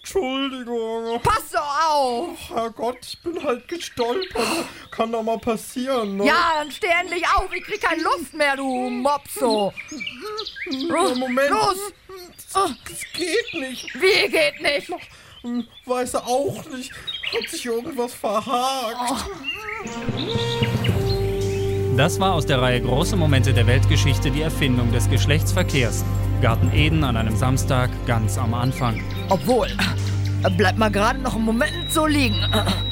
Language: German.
Entschuldigung. Pass doch auf! Herrgott, ich bin halt gestolpert. Kann doch mal passieren, ne? Ja, dann steh endlich auf, ich krieg keine Luft mehr, du Mopso. Moment. Los! Das geht nicht. Wie geht nicht? Weiß er auch nicht. Hat sich irgendwas verhakt. Das war aus der Reihe Große Momente der Weltgeschichte die Erfindung des Geschlechtsverkehrs. Garten Eden an einem Samstag, ganz am Anfang. Obwohl, bleib mal gerade noch einen Moment so liegen.